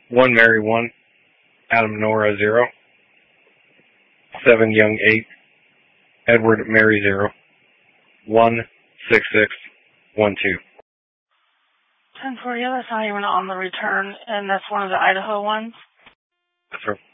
1 Mary 1, Adam Nora 0, 7 Young 8, Edward Mary 0, 16612. 10-4, yeah, that's not even on the return, and that's one of the Idaho ones? That's right.